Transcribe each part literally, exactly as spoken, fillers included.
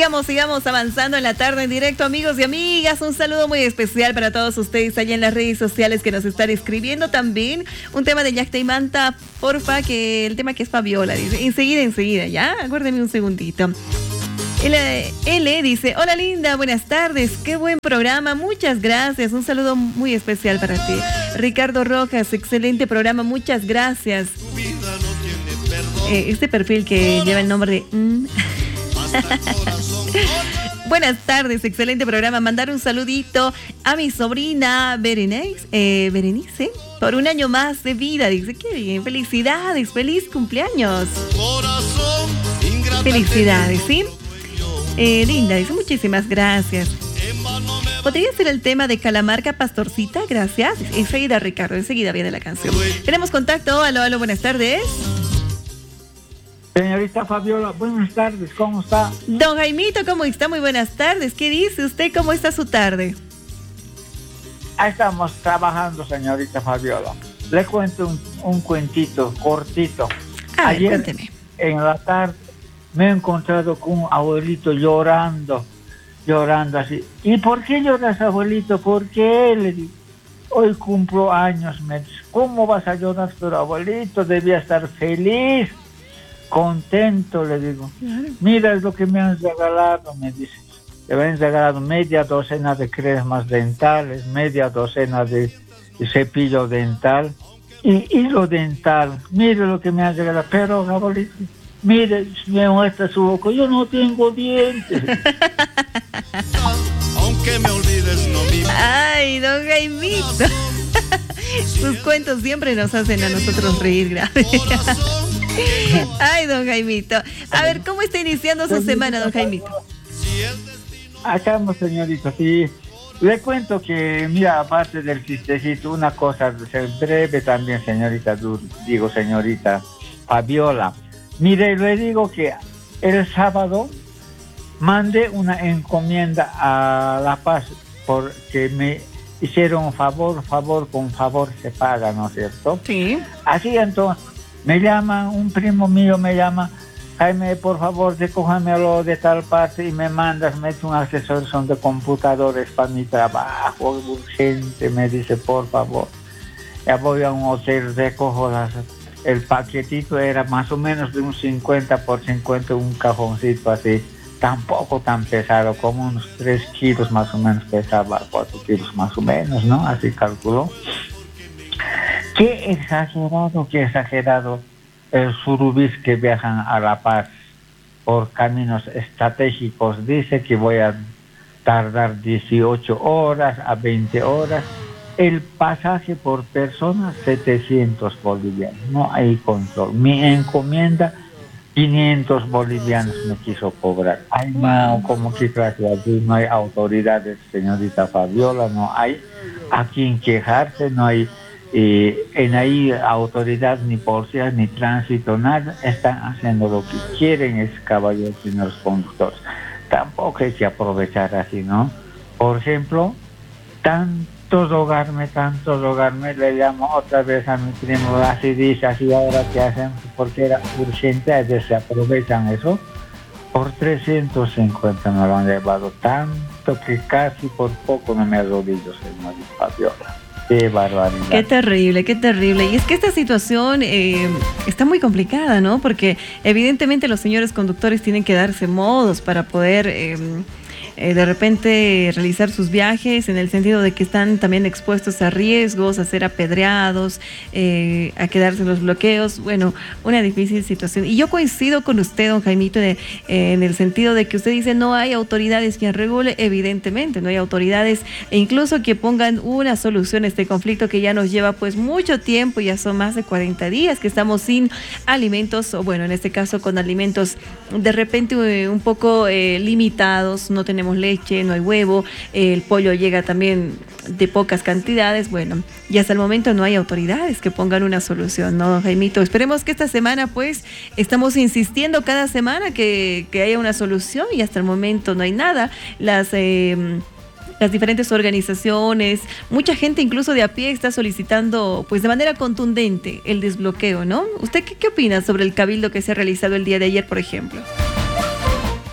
Sigamos, sigamos avanzando en la tarde en directo, amigos y amigas. Un saludo muy especial para todos ustedes allá en las redes sociales que nos están escribiendo también. Un tema de Yacta y Manta, porfa, que el tema que es Fabiola, dice. Enseguida, enseguida, ¿ya? Aguárdeme un segundito. L, L dice, hola linda, buenas tardes, qué buen programa, muchas gracias, un saludo muy especial para ti. Ricardo Rojas, excelente programa, muchas gracias. Eh, este perfil que lleva el nombre de... Mm. Buenas tardes, excelente programa. Mandar un saludito a mi sobrina Berenice, eh, Berenice por un año más de vida. Dice, qué bien, felicidades, feliz cumpleaños. Felicidades, ¿sí? Eh, linda, dice, muchísimas gracias. ¿Podría ser el tema de Calamarca Pastorcita? Gracias. Enseguida, Ricardo, enseguida viene la canción. Tenemos contacto. Aló, aló, buenas tardes. Señorita Fabiola, buenas tardes, ¿cómo está? Don Jaimito, ¿cómo está? Muy buenas tardes. ¿Qué dice usted? ¿Cómo está su tarde? Ahí estamos trabajando, señorita Fabiola. Le cuento un, un cuentito cortito. A ver, Ayer, cuénteme. en la tarde, me he encontrado con un abuelito llorando, llorando así. ¿Y por qué lloras, abuelito? ¿Por qué? Le digo, hoy cumplo años, me dice. ¿Cómo vas a llorar? Pero abuelito, debía estar feliz. Contento, le digo. Claro. Mira, es lo que me han regalado, me dice. Me han regalado media docena de cremas dentales, media docena de, de cepillo dental y hilo dental. Mire lo que me han regalado. Pero, abuelito, mire, me muestra su boca. Yo no tengo dientes. Aunque me olvides, no me... Ay, don Jaimito. Sus cuentos siempre nos hacen a nosotros reír, gracias. Ay, don Jaimito. A ver, ¿cómo está iniciando su semana, don Jaimito? Acá, señorita, sí. Le cuento que, mira, aparte del chistecito, una cosa breve también, señorita, digo, señorita Fabiola. Mire, le digo que el sábado mandé una encomienda a La Paz porque me hicieron un favor, favor con favor se paga, ¿no es cierto? Sí. Así entonces, me llama, un primo mío me llama, Jaime, por favor, recójamelo de tal parte y me mandas, me un asesor, son de computadores para mi trabajo, urgente, me dice, por favor. Ya voy a un hotel, recojo las, el paquetito, era más o menos de un cincuenta por cincuenta, un cajoncito así, tampoco tan pesado, como unos tres kilos más o menos pesaba, cuatro kilos más o menos, ¿no? Así calculó. Qué exagerado, qué exagerado el surubís que viajan a La Paz por caminos estratégicos. Dice que voy a tardar dieciocho horas a veinte horas. El pasaje por persona, setecientos bolivianos. No hay control. Mi encomienda, quinientos bolivianos me quiso cobrar. Ay, no, como que gracias, no hay autoridades, señorita Fabiola, no hay a quien quejarse, no hay... Eh, en ahí autoridad ni policía ni tránsito, nada, están haciendo lo que quieren, es caballeros y los conductores. Tampoco hay que aprovechar así, ¿no? Por ejemplo, tanto rogarme, tanto rogarme, le llamo otra vez a mi primo, así dice, así ahora que hacen, porque era urgente, a veces se aprovechan eso. Por trescientos cincuenta me lo han llevado, tanto que casi por poco no me arrodillo, señorita Fabiola. Qué barbaridad. Qué terrible, qué terrible. Y es que esta situación eh, está muy complicada, ¿no? Porque evidentemente los señores conductores tienen que darse modos para poder eh, eh, de repente realizar sus viajes, en el sentido de que están también expuestos a riesgos, a ser apedreados, eh, a quedarse en los bloqueos. Bueno, una difícil situación. Y yo coincido con usted, don Jaimito, de, eh, en el sentido de que usted dice no hay autoridades quien regule. Evidentemente no hay autoridades, e incluso que pongan una solución a este conflicto que ya nos lleva pues mucho tiempo, ya son más de cuarenta días que estamos sin alimentos, o bueno, en este caso con alimentos de repente eh, un poco eh, limitados. No tenemos leche, no hay huevo, eh, el pollo llega también de pocas cantidades. Bueno, y hasta el momento no hay autoridades que pongan una solución, ¿no, don Jaimito? Esperemos que esta semana pues estamos insistiendo cada semana que, que haya una solución, y hasta el momento no hay nada. Las eh, las diferentes organizaciones, mucha gente incluso de a pie está solicitando pues de manera contundente el desbloqueo, ¿no? ¿Usted qué, qué opina sobre el cabildo que se ha realizado el día de ayer, por ejemplo?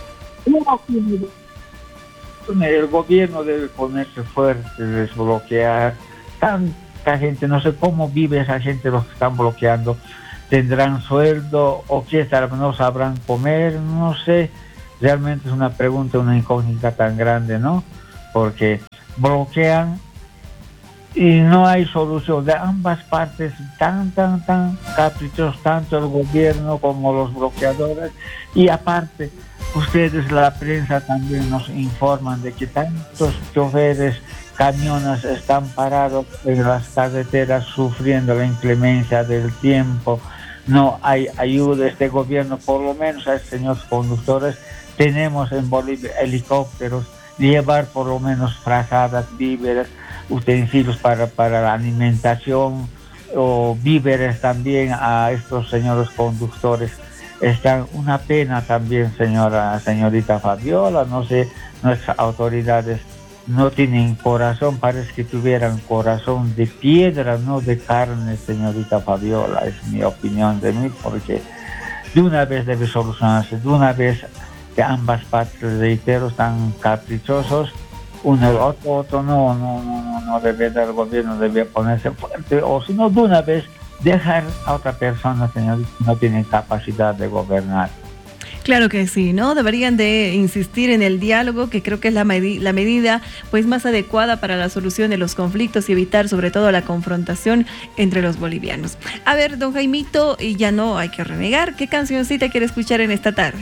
El gobierno debe ponerse fuerte, desbloquear. Tanta gente, no sé cómo vive esa gente, los que están bloqueando. ¿Tendrán sueldo o qué estarán, no sabrán comer? No sé. Realmente es una pregunta, una incógnita tan grande, ¿no? Porque bloquean y no hay solución de ambas partes, tan, tan, tan caprichosos, tanto el gobierno como los bloqueadores. Y aparte, ustedes, la prensa, también nos informan de que tantos choferes, camiones están parados en las carreteras sufriendo la inclemencia del tiempo. No hay ayuda. Este gobierno, por lo menos a estos señores conductores, tenemos en Bolivia helicópteros, llevar por lo menos frazadas, víveres, utensilios para, para la alimentación o víveres también a estos señores conductores. Está una pena también, señora, señorita Fabiola, no sé, nuestras autoridades no tienen corazón, parece que tuvieran corazón de piedra, no de carne, señorita Fabiola, es mi opinión de mí, porque de una vez debe solucionarse, de una vez que ambas partes, reitero, están caprichosos, uno el otro, otro no, no, no, no, no debe dar, el gobierno debe ponerse fuerte, o si no, de una vez dejar a otra persona, señorita, no tiene capacidad de gobernar. Claro que sí, ¿no? Deberían de insistir en el diálogo, que creo que es la, medi- la medida pues más adecuada para la solución de los conflictos y evitar sobre todo la confrontación entre los bolivianos. A ver, don Jaimito, y ya no hay que renegar, ¿qué cancioncita quiere escuchar en esta tarde?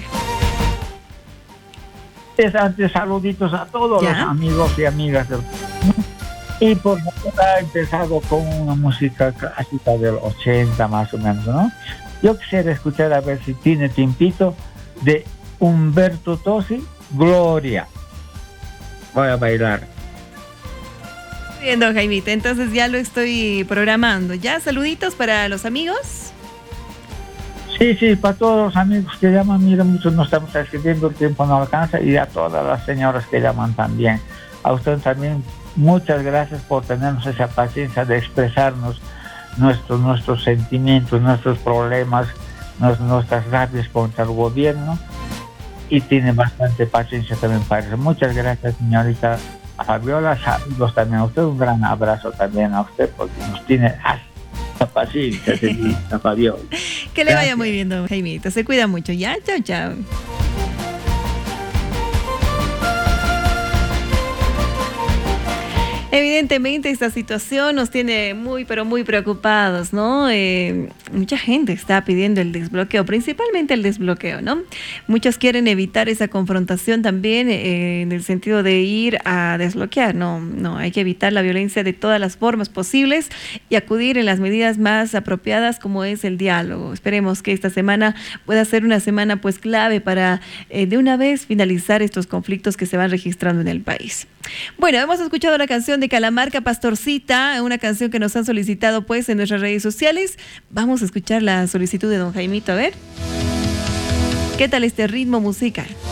Es antes saluditos a todos ¿Ya? los amigos y amigas del... Y por favor, ha empezado con una música clásica del ochenta más o menos, ¿no? Yo quisiera escuchar, a ver si tiene tiempito, de Humberto Tozzi, Gloria. Voy a bailar. Bien, don Jaimito, entonces ya lo estoy programando. ¿Ya? ¿Saluditos para los amigos? Sí, sí, para todos los amigos que llaman, mira, muchos no estamos escribiendo, el tiempo no alcanza, y a todas las señoras que llaman también. A ustedes también, muchas gracias por tenernos esa paciencia de expresarnos nuestros, nuestros sentimientos, nuestros problemas, nuestras rabias contra el gobierno, y tiene bastante paciencia también para eso. Muchas gracias, señorita Fabiola, saludos también a usted, un gran abrazo también a usted, porque nos tiene la paciencia, señorita Fabiola. Que le vaya muy bien, don Jaimito, se cuida mucho, ya, chao, chao. Evidentemente esta situación nos tiene muy, pero muy preocupados, ¿no? Eh, mucha gente está pidiendo el desbloqueo, principalmente el desbloqueo, ¿no? Muchos quieren evitar esa confrontación también eh, en el sentido de ir a desbloquear, no, no, hay que evitar la violencia de todas las formas posibles y acudir en las medidas más apropiadas como es el diálogo. Esperemos que esta semana pueda ser una semana pues clave para eh, de una vez finalizar estos conflictos que se van registrando en el país. Bueno, hemos escuchado la canción de Calamarca, Pastorcita, una canción que nos han solicitado pues en nuestras redes sociales. Vamos a escuchar la solicitud de don Jaimito, a ver. ¿Qué tal este ritmo musical?